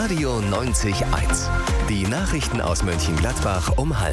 Radio 90.1. Die Nachrichten aus Mönchengladbach um 12:30.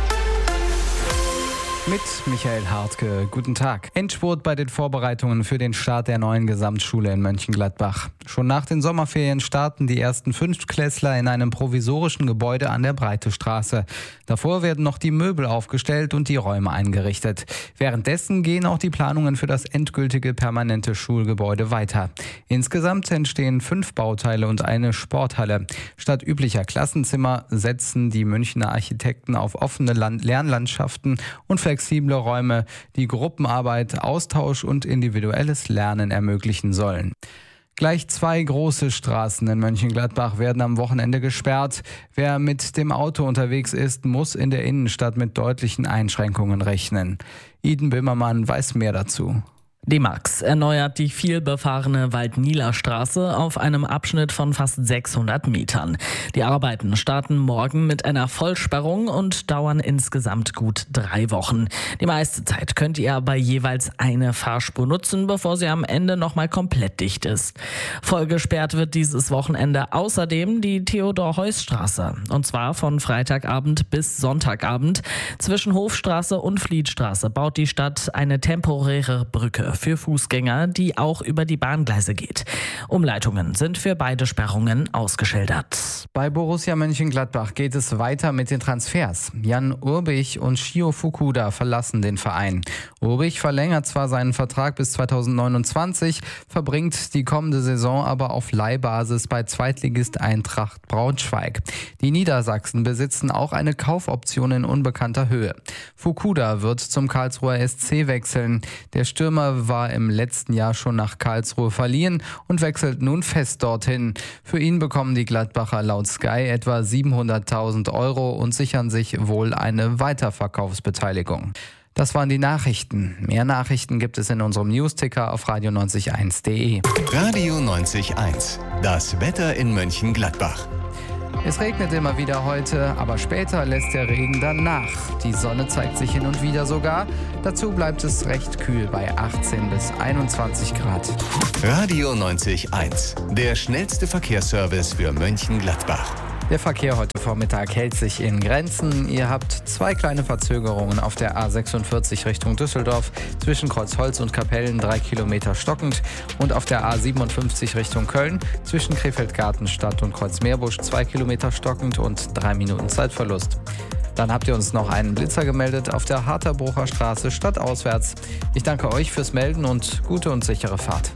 Mit Michael Hartke. Guten Tag. Endspurt bei den Vorbereitungen für den Start der neuen Gesamtschule in Mönchengladbach. Schon nach den Sommerferien starten die ersten Fünftklässler in einem provisorischen Gebäude an der Breitestraße. Davor werden noch die Möbel aufgestellt und die Räume eingerichtet. Währenddessen gehen auch die Planungen für das endgültige permanente Schulgebäude weiter. Insgesamt entstehen 5 Bauteile und eine Sporthalle. Statt üblicher Klassenzimmer setzen die Münchner Architekten auf offene Lernlandschaften und flexible Räume, die Gruppenarbeit, Austausch und individuelles Lernen ermöglichen sollen. Gleich 2 große Straßen in Mönchengladbach werden am Wochenende gesperrt. Wer mit dem Auto unterwegs ist, muss in der Innenstadt mit deutlichen Einschränkungen rechnen. Iden Böhmermann weiß mehr dazu. Die Max erneuert die vielbefahrene Waldnieler-Straße auf einem Abschnitt von fast 600 Metern. Die Arbeiten starten morgen mit einer Vollsperrung und dauern insgesamt gut 3 Wochen. Die meiste Zeit könnt ihr aber jeweils eine Fahrspur nutzen, bevor sie am Ende nochmal komplett dicht ist. Vollgesperrt wird dieses Wochenende außerdem die Theodor-Heuss-Straße. Und zwar von Freitagabend bis Sonntagabend. Zwischen Hofstraße und Flietstraße baut die Stadt eine temporäre Brücke für Fußgänger, die auch über die Bahngleise geht. Umleitungen sind für beide Sperrungen ausgeschildert. Bei Borussia Mönchengladbach geht es weiter mit den Transfers. Jan Urbich und Shio Fukuda verlassen den Verein. Urbich verlängert zwar seinen Vertrag bis 2029, verbringt die kommende Saison aber auf Leihbasis bei Zweitligist Eintracht Braunschweig. Die Niedersachsen besitzen auch eine Kaufoption in unbekannter Höhe. Fukuda wird zum Karlsruher SC wechseln. Der Stürmer war im letzten Jahr schon nach Karlsruhe verliehen und wechselt nun fest dorthin. Für ihn bekommen die Gladbacher laut Sky etwa 700.000 € und sichern sich wohl eine Weiterverkaufsbeteiligung. Das waren die Nachrichten. Mehr Nachrichten gibt es in unserem Newsticker auf radio90.1.de. Radio 90.1. Das Wetter in Mönchengladbach. Es regnet immer wieder heute, aber später lässt der Regen dann nach. Die Sonne zeigt sich hin und wieder sogar. Dazu bleibt es recht kühl bei 18 bis 21 Grad. Radio 90.1. Der schnellste Verkehrsservice für Mönchengladbach. Der Verkehr heute Vormittag hält sich in Grenzen. Ihr habt 2 kleine Verzögerungen auf der A46 Richtung Düsseldorf. Zwischen Kreuzholz und Kapellen 3 Kilometer stockend. Und auf der A57 Richtung Köln zwischen Krefeld-Gartenstadt und Kreuzmeerbusch 2 Kilometer stockend und 3 Minuten Zeitverlust. Dann habt ihr uns noch einen Blitzer gemeldet auf der Harterbrucher Straße stadtauswärts. Ich danke euch fürs Melden und gute und sichere Fahrt.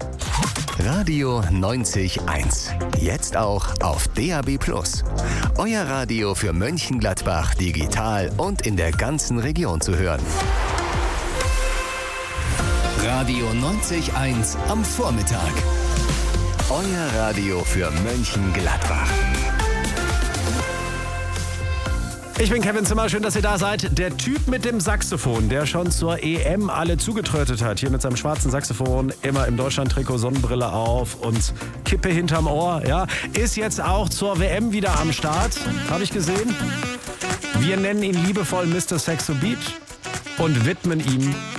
Radio 90.1. Jetzt auch auf DAB+. Euer Radio für Mönchengladbach digital und in der ganzen Region zu hören. Radio 90.1 am Vormittag. Euer Radio für Mönchengladbach. Ich bin Kevin Zimmer, schön, dass ihr da seid. Der Typ mit dem Saxophon, der schon zur EM alle zugetrötet hat, hier mit seinem schwarzen Saxophon, immer im Deutschland-Trikot, Sonnenbrille auf und Kippe hinterm Ohr, ja, ist jetzt auch zur WM wieder am Start, habe ich gesehen. Wir nennen ihn liebevoll Mr. Saxo Beat und widmen ihm